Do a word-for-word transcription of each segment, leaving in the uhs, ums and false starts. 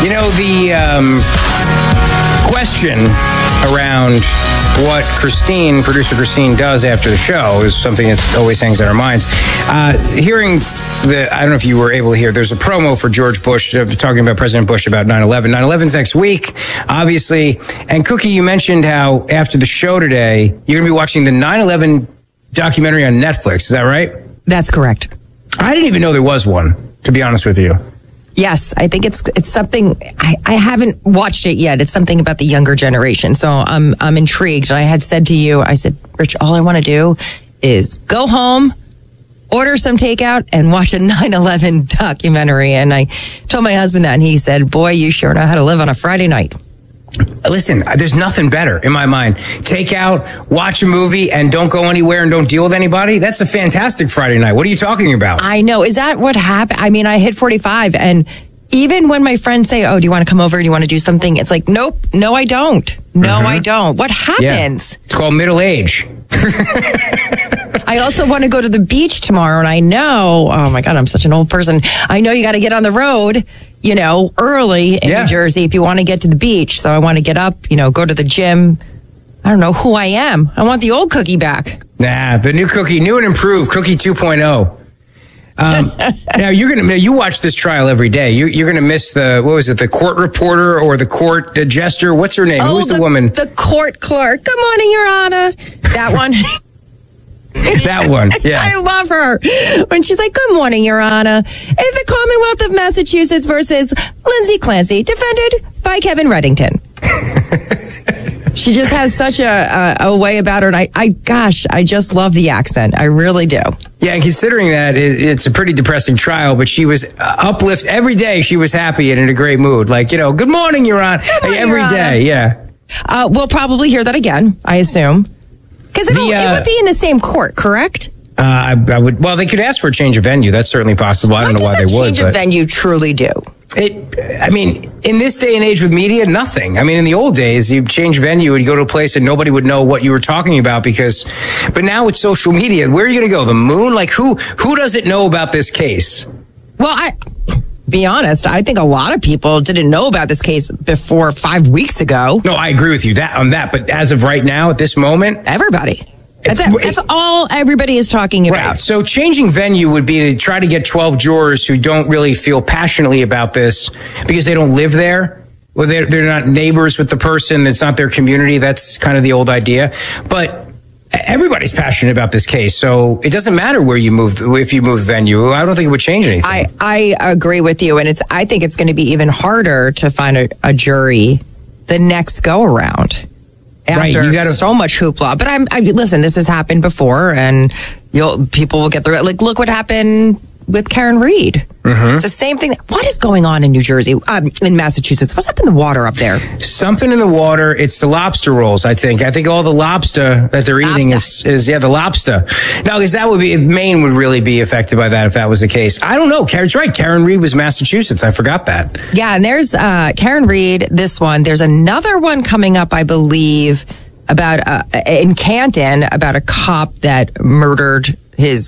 You know, the um, question around what Christine, producer Christine, does after the show is something that always hangs in our minds. Uh, hearing the, I don't know if you were able to hear, there's a promo for George Bush uh, talking about President Bush about nine eleven. nine eleven's next week, obviously. And Cookie, you mentioned how after the show today, you're going to be watching the nine eleven documentary on Netflix. Is that right? That's correct. I didn't even know there was one, to be honest with you. Yes, I think it's it's something I, I haven't watched it yet. It's something about the younger generation, so I'm I'm intrigued. I had said to you, I said, Rich, all I want to do is go home, order some takeout, and watch a nine eleven documentary. And I told my husband that, and he said, "Boy, you sure know how to live on a Friday night." Listen, there's nothing better in my mind. Take out, watch a movie, and don't go anywhere and don't deal with anybody. That's a fantastic Friday night. What are you talking about? I know. Is that what happened? I mean, I hit forty-five, and even when my friends say, "Oh, do you want to come over? Do you want to do something?" It's like, nope, no, I don't. No, mm-hmm. I don't. What happens? Yeah. It's called middle age. I also want to go to the beach tomorrow, and I know, oh my God, I'm such an old person. I know you got to get on the road, you know, early in yeah. New Jersey if you want to get to the beach. So I want to get up, you know, go to the gym. I don't know who I am. I want the old Cookie back. Nah, the new Cookie, new and improved, Cookie two point oh. Um, now you're going to, you watch this trial every day. You, you're going to miss the, what was it, the court reporter or the court uh, jester? What's her name? Oh, Who's the, the woman? The court clerk. Good morning, Your Honor. That one. That one, yeah. I love her. When she's like, good morning, Your Honor. In the Commonwealth of Massachusetts versus Lindsay Clancy, defended by Kevin Reddington. She just has such a, a, a way about her. And I, I, gosh, I just love the accent. I really do. Yeah, and considering that, it, it's a pretty depressing trial, but she was uh, uplift every day. She was happy and in a great mood. Like, you know, good morning, Your Honor. Good morning, every Your Honor. day, yeah. Uh, we'll probably hear that again, I assume. Because uh, it would be in the same court, correct? Uh, I, I would. Well, they could ask for a change of venue. That's certainly possible. I don't what know why does they a would. Change of venue truly do? It. I mean, in this day and age with media, nothing. I mean, in the old days, you change venue and you go to a place and nobody would know what you were talking about because. But now with social media, where are you going to go? The moon? Like who? Who doesn't know about this case? Well, I. Be honest, I think a lot of people didn't know about this case before five weeks ago. No, I agree with you that on that. But as of right now, at this moment, everybody. That's, it. That's all everybody is talking about. Right. So changing venue would be to try to get twelve jurors who don't really feel passionately about this because they don't live there. Well, they're, they're not neighbors with the person. That's not their community. That's kind of the old idea. But everybody's passionate about this case. So it doesn't matter where you move, if you move venue. I don't think it would change anything. I, I agree with you. And it's, I think it's going to be even harder to find a, a jury the next go around. After right, you gotta, so much hoopla. But I'm, I listen, this has happened before and you'll, people will get through it. Like, look what happened with Karen Reed. Mm-hmm. It's the same thing. What is going on in New Jersey, um, in Massachusetts? What's up in the water up there? Something in the water. It's the lobster rolls, I think. I think all the lobster that they're eating is, is, yeah, the lobster. No, because that would be, Maine would really be affected by that if that was the case. I don't know. Karen's right. Karen Reed was Massachusetts. I forgot that. Yeah, and there's uh, Karen Reed, this one. There's another one coming up, I believe, about uh, in Canton, about a cop that murdered his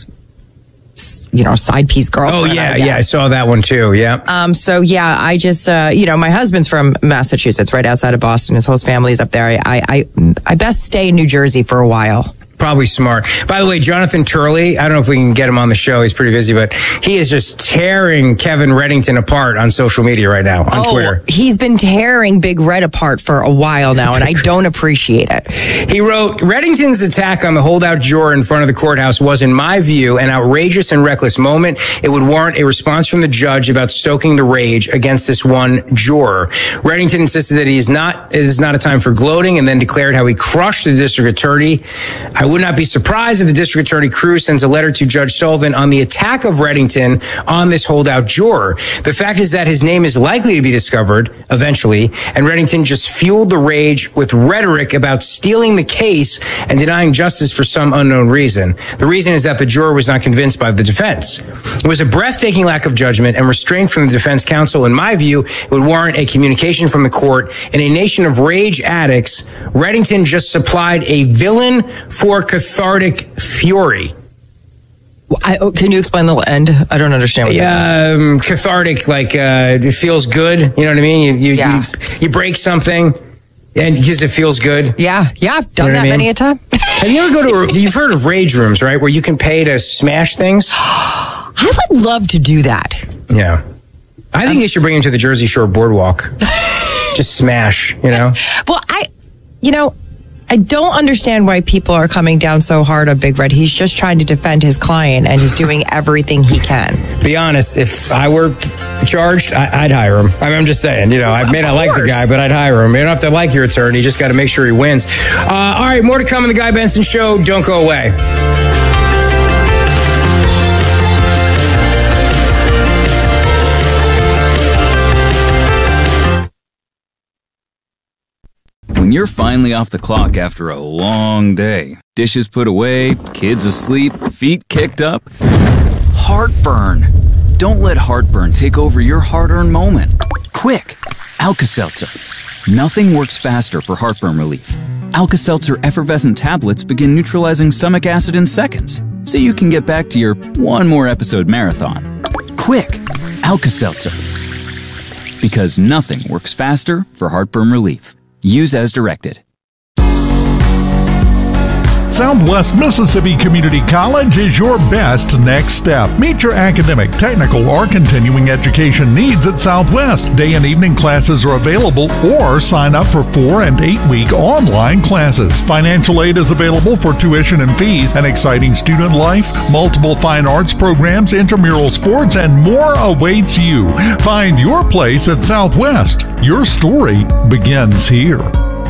you know, side piece girlfriend. Oh, yeah, I yeah, I saw that one too, yeah. Um, so, yeah, I just, uh, you know, my husband's from Massachusetts, right outside of Boston. His whole family's up there. I, I, I best stay in New Jersey for a while. Probably smart. By the way, Jonathan Turley, I don't know if we can get him on the show. He's pretty busy, but he is just tearing Kevin Reddington apart on social media right now, on oh, Twitter. He's been tearing Big Red apart for a while now, and I don't appreciate it. He wrote, Reddington's attack on the holdout juror in front of the courthouse was, in my view, an outrageous and reckless moment. It would warrant a response from the judge about stoking the rage against this one juror. Reddington insisted that he is not, it is not a time for gloating, and then declared how he crushed the district attorney. I would not be surprised if the district attorney Cruz sends a letter to Judge Sullivan on the attack of Reddington on this holdout juror. The fact is that his name is likely to be discovered eventually, and Reddington just fueled the rage with rhetoric about stealing the case and denying justice for some unknown reason. The reason is that the juror was not convinced by the defense. It was a breathtaking lack of judgment and restraint from the defense counsel. In my view, it would warrant a communication from the court. In a nation of rage addicts, Reddington just supplied a villain for cathartic fury. I, oh, can you explain the end? I don't understand what yeah, um, cathartic, like uh, it feels good. You know what I mean? You you, Yeah. you, you break something, and because it feels good. Yeah, yeah, I've done You know that what I mean? many a time. Have you ever go to? A, you've heard of rage rooms, right? Where you can pay to smash things. I would love to do that. Yeah, I think um, they should bring him to the Jersey Shore Boardwalk. Just smash, you know. Well, I, you know. I don't understand why people are coming down so hard on Big Red. He's just trying to defend his client, and he's doing everything he can. Be honest, if I were charged, I, I'd hire him. I mean, I'm just saying, you know, I may not like the guy, but I'd hire him. You don't have to like your attorney. You just got to make sure he wins. Uh, all right, more to come on the Guy Benson Show. Don't go away. When you're finally off the clock after a long day, dishes put away, kids asleep, feet kicked up, heartburn. Don't let heartburn take over your hard-earned moment. Quick, Alka-Seltzer. Nothing works faster for heartburn relief. Alka-Seltzer effervescent tablets begin neutralizing stomach acid in seconds, so you can get back to your one more episode marathon. Quick, Alka-Seltzer. Because nothing works faster for heartburn relief. Use as directed. Southwest Mississippi Community College is your best next step. Meet your academic, technical, or continuing education needs at Southwest. Day and evening classes are available, or sign up for four and eight-week online classes. Financial aid is available for tuition and fees, an exciting student life, multiple fine arts programs, intramural sports, and more awaits you. Find your place at Southwest. Your story begins here.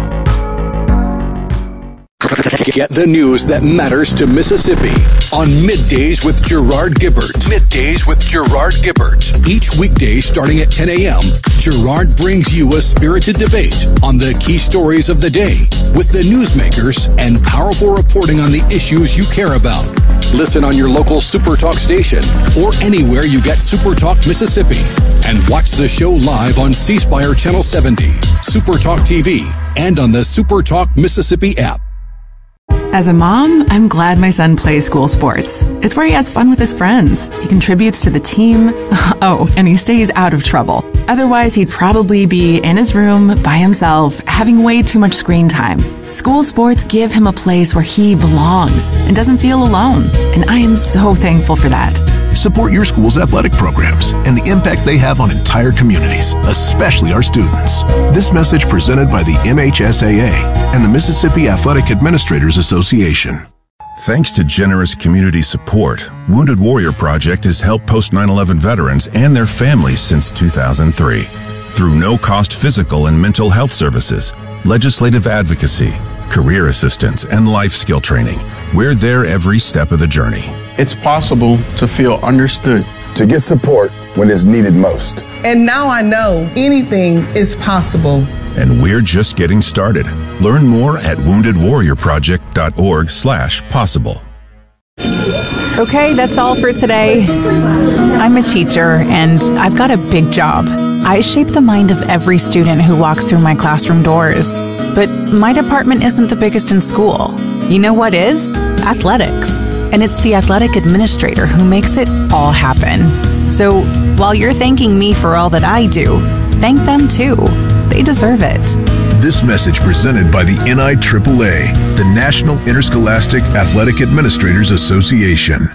Get the news that matters to Mississippi on Middays with Gerard Gibbert. Middays with Gerard Gibbert. Each weekday starting at ten a.m., Gerard brings you a spirited debate on the key stories of the day with the newsmakers and powerful reporting on the issues you care about. Listen on your local SuperTalk station or anywhere you get SuperTalk Mississippi. And watch the show live on C Spire Channel seventy, SuperTalk T V, and on the SuperTalk Mississippi app. As a mom, I'm glad my son plays school sports. It's where he has fun with his friends. He contributes to the team. Oh, and he stays out of trouble. Otherwise, he'd probably be in his room by himself, having way too much screen time. School sports give him a place where he belongs and doesn't feel alone. And I am so thankful for that. Support your school's athletic programs and the impact they have on entire communities, especially our students. This message presented by the M H S A A and the Mississippi Athletic Administrators Association. Thanks to generous community support, Wounded Warrior Project has helped post nine eleven veterans and their families since two thousand three. Through no-cost physical and mental health services, legislative advocacy, career assistance, and life skill training, we're there every step of the journey. It's possible to feel understood. To get support when it's needed most. And now I know anything is possible. And we're just getting started. Learn more at wounded warrior project dot org slash possible. Okay, that's all for today. I'm a teacher, and I've got a big job. I shape the mind of every student who walks through my classroom doors. But my department isn't the biggest in school. You know what is? Athletics. And it's the athletic administrator who makes it all happen. So while you're thanking me for all that I do, thank them too. They deserve it. This message presented by the N I A A A, the National Interscholastic Athletic Administrators Association.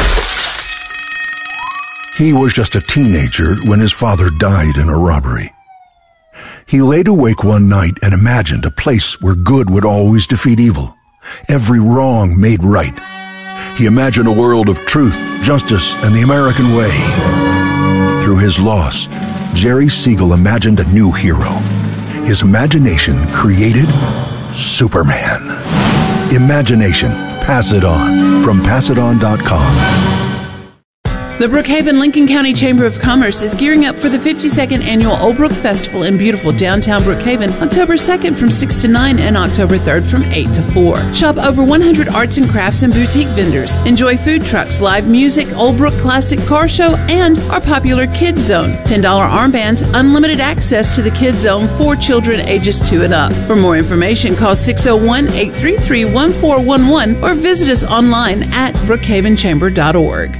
He was just a teenager when his father died in a robbery. He laid awake one night and imagined a place where good would always defeat evil, every wrong made right. He imagined a world of truth, justice, and the American way. Through his loss, Jerry Siegel imagined a new hero. His imagination created Superman. Imagination. Pass it on. From pass it on dot com. The Brookhaven Lincoln County Chamber of Commerce is gearing up for the fifty-second annual Old Brook Festival in beautiful downtown Brookhaven, October second from six to nine and October third from eight to four. Shop over one hundred arts and crafts and boutique vendors. Enjoy food trucks, live music, Old Brook Classic Car Show, and our popular Kids Zone. ten dollars armbands, unlimited access to the Kids Zone for children ages two and up. For more information, call six oh one, eight three three, one four one one or visit us online at brookhaven chamber dot org.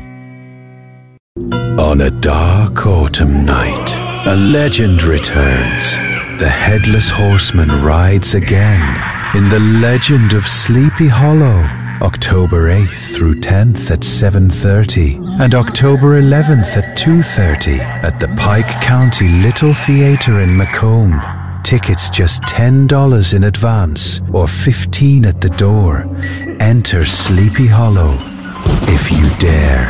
On a dark autumn night, a legend returns. The Headless Horseman rides again in the Legend of Sleepy Hollow, October eighth through tenth at seven thirty and October eleventh at two thirty at the Pike County Little Theatre in Macomb. Tickets just ten dollars in advance or fifteen dollars at the door. Enter Sleepy Hollow if you dare.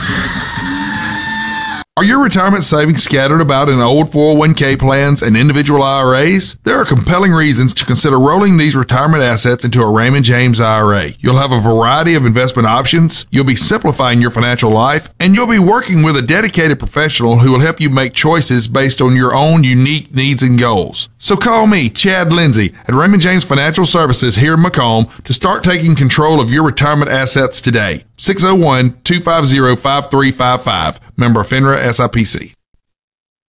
Are your retirement savings scattered about in old four oh one k plans and individual I R As? There are compelling reasons to consider rolling these retirement assets into a Raymond James I R A. You'll have a variety of investment options, you'll be simplifying your financial life, and you'll be working with a dedicated professional who will help you make choices based on your own unique needs and goals. So call me, Chad Lindsay, at Raymond James Financial Services here in Macomb to start taking control of your retirement assets today. six oh one, two five zero, five three five five. Member FINRA S I P C.